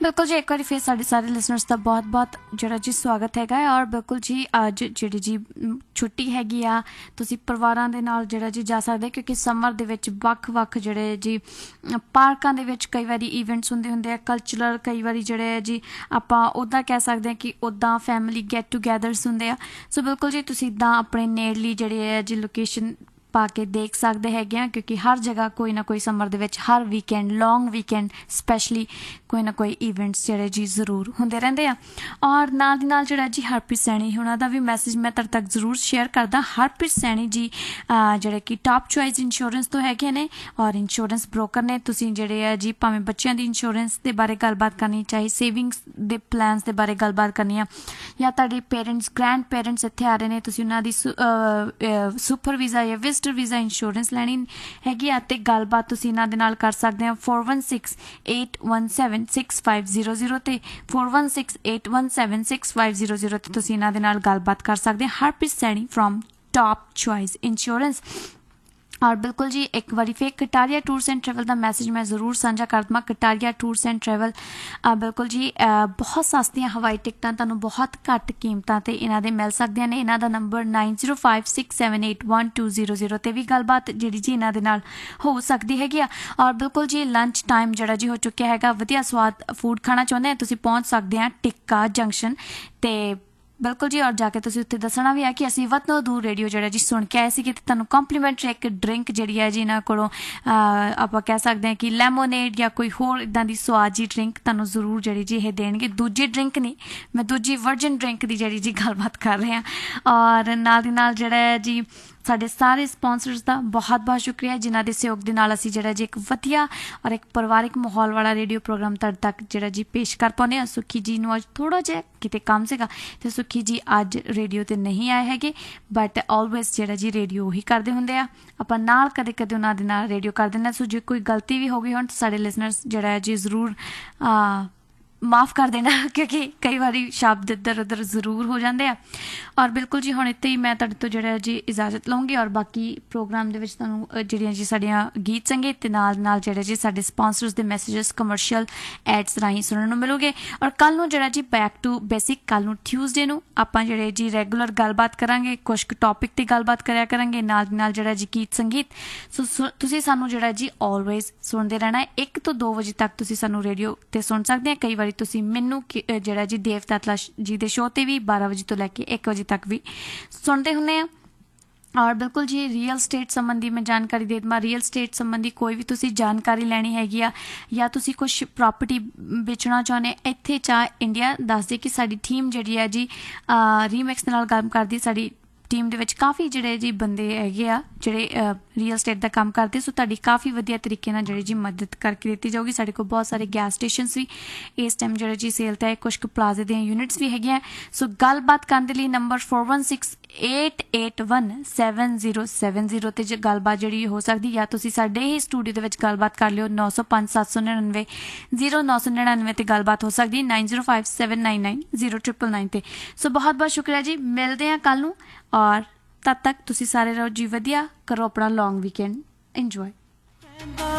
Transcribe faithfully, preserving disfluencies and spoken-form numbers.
बिल्कुल जी, एक बार फिर साढ़े सारे लिसनर्स का बहुत बहुत ਜਿਹੜਾ ਜੀ ਸਵਾਗਤ ਹੈਗਾ ਹੈ। और बिल्कुल जी ਅੱਜ ਜਿਹੜੀ ਜੀ ਛੁੱਟੀ ਹੈਗੀ ਆ, ਤੁਸੀਂ ਪਰਿਵਾਰਾਂ ਦੇ ਨਾਲ ਜਿਹੜਾ ਜੀ ਜਾ ਸਕਦੇ, ਕਿਉਂਕਿ ਸਮਰ ਦੇ ਵਿੱਚ ਵੱਖ-ਵੱਖ ਜਿਹੜੇ ਜੀ ਪਾਰਕਾਂ ਦੇ ਵਿੱਚ ਕਈ ਵਾਰੀ ਇਵੈਂਟਸ ਹੁੰਦੇ ਹੁੰਦੇ ਆ, ਕਲਚਰਲ ਕਈ ਵਾਰੀ ਜਿਹੜੇ ਜੀ ਆਪਾਂ ਉੱਦਾਂ ਕਹਿ ਸਕਦੇ ਹਾਂ ਕਿ ਉੱਦਾਂ ਫੈਮਿਲੀ ਗੈਟ ਟੂਗੈਦਰਸ ਹੁੰਦੇ ਆ। ਸੋ ਬਿਲਕੁਲ ਜੀ ਤੁਸੀਂ ਇੱਦਾਂ ਆਪਣੇ ਨੇੜਲੀ ਜਿਹੜੇ ਹੈ ਜੀ ਲੋਕੇਸ਼ਨ ਪਾ ਕੇ ਦੇਖ ਸਕਦੇ ਹੈਗੇ ਆ, ਕਿਉਂਕਿ ਹਰ ਜਗ੍ਹਾ ਕੋਈ ਨਾ ਕੋਈ ਸਮਰ ਦੇ ਵਿੱਚ ਹਰ ਵੀਕਐਂਡ ਲੌਂਗ ਵੀਕਐਂਡ ਸਪੈਸ਼ਲੀ ਕੋਈ ਨਾ ਕੋਈ ਇਵੈਂਟਸ ਜਿਹੜੇ ਜੀ ਜ਼ਰੂਰ ਹੁੰਦੇ ਰਹਿੰਦੇ ਆ। ਔਰ ਨਾਲ ਦੀ ਨਾਲ ਜਿਹੜਾ ਜੀ ਹਰਪ੍ਰੀਤ ਸੈਣੀ ਉਹਨਾਂ ਦਾ ਵੀ ਮੈਸੇਜ ਮੈਂ ਤੁਹਾਡੇ ਤੱਕ ਜ਼ਰੂਰ ਸ਼ੇਅਰ ਕਰਦਾ। ਹਰਪ੍ਰੀਤ ਸੈਣੀ ਜੀ ਜਿਹੜੇ ਕਿ ਟਾਪ ਚੋਇਸ ਇੰਸ਼ੋਰੈਂਸ ਤੋਂ ਹੈਗੇ ਨੇ ਔਰ ਇੰਸ਼ੋਰੈਂਸ ਬ੍ਰੋਕਰ ਨੇ। ਤੁਸੀਂ ਜਿਹੜੇ ਆ ਜੀ ਭਾਵੇਂ ਬੱਚਿਆਂ ਦੀ ਇੰਸ਼ੋਰੈਂਸ ਦੇ ਬਾਰੇ ਗੱਲਬਾਤ ਕਰਨੀ, ਚਾਹੇ ਸੇਵਿੰਗਸ ਦੇ ਪਲਾਨਸ ਦੇ ਬਾਰੇ ਗੱਲਬਾਤ ਕਰਨੀ ਆ, ਜਾਂ ਤੁਹਾਡੇ ਪੇਰੈਂਟਸ ਗ੍ਰੈਂਡ ਪੇਰੈਂਟਸ ਇੱਥੇ ਆ ਰਹੇ ਨੇ, ਤੁਸੀਂ ਉਹਨਾਂ ਦੀ ਸੁਪਰ ਵੀਜ਼ਾ ਜਾਂ ਵਿਜ਼ਟਰ ਵੀਜ਼ਾ ਇੰਸ਼ੋਰੈਂਸ ਲੈਣੀ ਹੈਗੀ ਆ, ਅਤੇ ਗੱਲਬਾਤ ਤੁਸੀਂ ਇਹਨਾਂ ਦੇ ਨਾਲ ਕਰ ਸਕਦੇ ਹੋ four one six eight one seven six five zero zero ਤੇ four one six eight one seven six five zero zero ਤੇ ਤੁਸੀਂ ਇਹਨਾਂ ਦੇ ਨਾਲ ਗੱਲਬਾਤ ਕਰ ਸਕਦੇ ਹੋ। Harpreet Saini from top choice insurance. और बिल्कुल जी एक बारी फिर कटारिया टूरस एंड ट्रैवल का मैसेज मैं जरूर साझा कर देवां। कटारिया टूरस एंड ट्रैवल बिल्कुल जी बहुत सस्तियां हवाई टिकटां तुहानूं बहुत घੱਟ कीमतां ते इन्हां दे मिल सकदियां ने। इन्हां दा number nine zero five six seven eight one two zero zero ते भी गलबात जिहड़ी जी इन्हां दे नाल हो सकदी हैगी आ। और बिल्कुल जी लंच टाइम जिहड़ा जी हो चुक्या हैगा, वधिया स्वाद फूड खाना चाहुंदे आ तुसीं पहुंच सकदे आ टिक्का जंक्शन ते बिल्कुल जी। और जाके तुसीं उत्थे दसना भी है कि असीं वतनों दूर रेडियो जिहड़ा जी सुन के आए सी कि तुहानूं कॉम्पलीमेंट्री एक ड्रिंक जिहड़ी है जी इन्हां कोलों आपां कह सकदे हां कि लैमोनेड या कोई होर इदां दी स्वाद जी ड्रिंक तुहानूं जरूर जिहड़ी जी इह देणगे। दूजी ड्रिंक नहीं, मैं दूजी वर्जिन ड्रिंक दी जिहड़ी जी गलबात कर रही हां। और नाल दी नाल जिहड़ा है जी साडे सारे स्पॉन्सर्स का बहुत बहुत शुक्रिया जिन्हां दे सहयोग दे नाल असीं जिहड़ा जी एक वधिया और एक परिवारिक माहौल वाला रेडियो प्रोग्राम तुहाडे तक जिहड़ा जी पेश कर पाउने आ। सुखी जी नूं अज थोड़ा जिहा किते काम सीगा ते सुखी जी अज रेडियो ते नहीं आए हैगे, बट ऑलवेज जिहड़ा जी रेडियो ही करदे हुंदे आ, आपां नाल कदे कदे उन्हां दे नाल रेडियो कर दिंदे। सो जे कोई गलती भी हो गई होण साडे लिसनर्स जिहड़ा है जी जरूर माफ़ कर देना, क्योंकि कई बारी शब्द इधर उधर ज़रूर हो जाते हैं। और बिल्कुल जी हुण इत्थे ही मैं तुहाडे तो जिहड़ा जी इजाजत लऊंगी और बाकी प्रोग्राम दे विच तुहानूं जिहड़ियां जी साडीआं गीत संगीत ते नाल नाल जिहड़े जी साडे स्पॉन्सर्स दे मैसेजेस कमर्शियल एड्स राहीं सुनने नूं मिलूगे। और कल नूं जिहड़ा जी बैक टू बेसिक कल नूं ट्यूसडे नूं आपां जिहड़े जी रैगूलर गलबात करांगे, कुछ क टॉपिक ते गलबात करया करांगे, नाल नाल जिहड़ा जी गीत संगीत। सो तुसीं सानूं जिहड़ा जी ऑलवेज सुणदे रहना है। एक तो दो वजे तक तुसीं सानूं रेडियो ते सुण सकदे आ। कई बारी तुसीं मैनू जिहड़ा जी देव तातला जी दे शो ते भी बारह बजे तो लैके एक बजे तक भी सुनते हुंदे आ। और बिल्कुल जी रियल स्टेट संबंधी मैं जानकारी दे देवां। रियल स्टेट संबंधी कोई भी तुसी जानकारी लैनी हैगी आ या तुसी कुछ प्रॉपर्टी बेचना चाहुंदे, इत्थे चाह इंडिया दस दे कि साडी टीम जिहड़ी है जी रीमैक्स नाल गल करदी। साडी टीम दे विच काफ़ी जिहड़े जी बंदे हैगे आ जिहड़े रियल स्टेट का काम करते। सो तुहाडी काफ़ी वधिया तरीके नाल जिहड़ी जी मदद करके दित्ती जाऊगी। साडे कोल बहुत सारे गैस स्टेशनस भी इस टाइम जिहड़े जी सेल ते कुछ प्लाजे दी यूनिट्स भी हैगियां। सो गलबात करन दे लई number four one six eight eight one seven zero seven zero ते जे गलबात जिहड़ी हो सकदी, या तुसीं साडे ही स्टूडियो दे विच गलबात कर लिओ नौ सौ पंज सत्त सौ नड़िनवे जीरो नौ सौ नड़िनवे ते गलबात हो सकदी nine zero five seven nine nine zero triple nine ते। सो बहुत बहुत शुक्रिया जी, मिलते हैं कल नूं और तब तक तुसी सारे रहो जी वधिया, करो अपना लॉन्ग वीकेंड इंजॉय।